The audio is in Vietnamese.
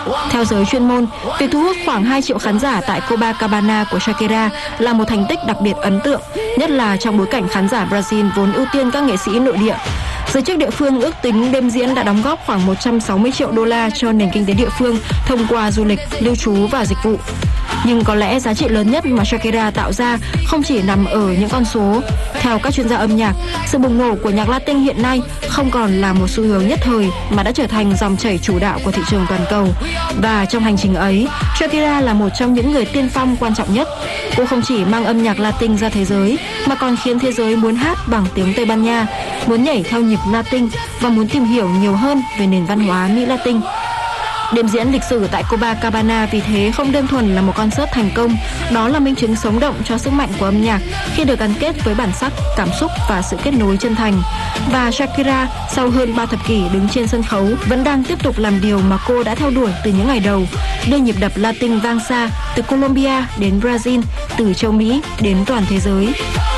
Theo giới chuyên môn, việc thu hút khoảng 2 triệu khán giả tại Copacabana của Shakira là một thành tích đặc biệt ấn tượng, nhất là trong bối cảnh khán giả Brazil vốn ưu tiên các nghệ sĩ nội địa. Giới chức địa phương ước tính đêm diễn đã đóng góp khoảng 160 triệu đô la cho nền kinh tế địa phương thông qua du lịch, lưu trú và dịch vụ. Nhưng có lẽ giá trị lớn nhất mà Shakira tạo ra không chỉ nằm ở những con số. Theo các chuyên gia âm nhạc, sự bùng nổ của nhạc Latin hiện nay không còn là một xu hướng nhất thời mà đã trở thành dòng chảy chủ đạo của thị trường toàn cầu. Và trong hành trình ấy, Shakira là một trong những người tiên phong quan trọng nhất. Cô không chỉ mang âm nhạc Latin ra thế giới mà còn khiến thế giới muốn hát bằng tiếng Tây Ban Nha, muốn nhảy theo nhịp Latin và muốn tìm hiểu nhiều hơn về nền văn hóa Mỹ Latin. Đêm diễn lịch sử tại Copacabana vì thế không đơn thuần là một concert thành công, đó là minh chứng sống động cho sức mạnh của âm nhạc khi được gắn kết với bản sắc, cảm xúc và sự kết nối chân thành. Và Shakira, sau hơn 3 thập kỷ đứng trên sân khấu, vẫn đang tiếp tục làm điều mà cô đã theo đuổi từ những ngày đầu, đưa nhịp đập Latin vang xa từ Colombia đến Brazil, từ châu Mỹ đến toàn thế giới.